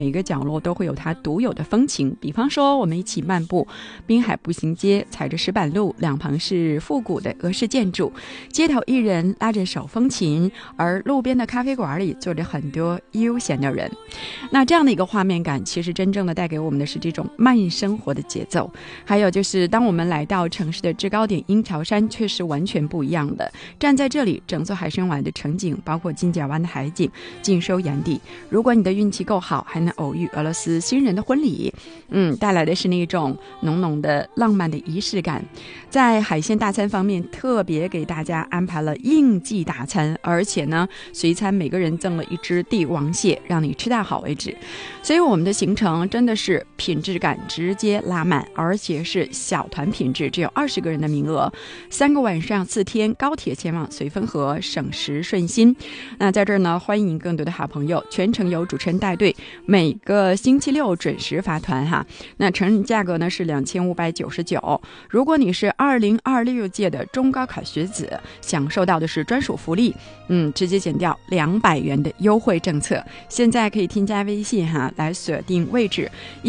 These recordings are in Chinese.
每一个角落都会有它独有的风情，比方说我们一起漫步滨海步行街，踩着石板路，两旁是复古的俄式建筑，街头艺人拉着手风琴，而路边的咖啡馆里坐着很多悠闲的人。那这样的一个画面感，其实真正的带给我们的是这种慢生活的节奏。还有就是当我们来到城市的制高点鹰巢山，却是完全不一样的。站在这里，整座海参崴的城景，包括金角湾的海景，尽收眼底。如果你的运气够好，还能偶遇俄罗斯新人的婚礼，带来的是那种浓浓的浪漫的仪式感。在海鲜大餐方面，特别给大家安排了应季大餐，而且呢，随餐每个人赠了一只帝王蟹，让你吃到好为止。所以我们的行程真的是品质感直接拉满，而且是小团品质，只有20个人的名额，3个晚上4天，高铁前往绥芬河，省时顺心。那在这儿呢，欢迎更多的好朋友，全程由主持人带队，每个星期六准时发团哈。那成人价格呢是2599，如果你是2026届的中高考学子，享受到的是专属福利，直接减掉200元的优惠政策。现在可以添加微信哈，来锁定位置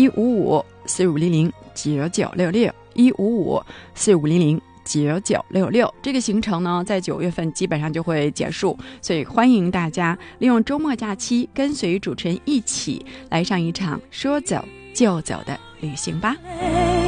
155-4500-9966，155-4500-9966。这个行程呢，在9月份基本上就会结束，所以欢迎大家利用周末假期，跟随主持人一起来上一场说走就走的旅行吧。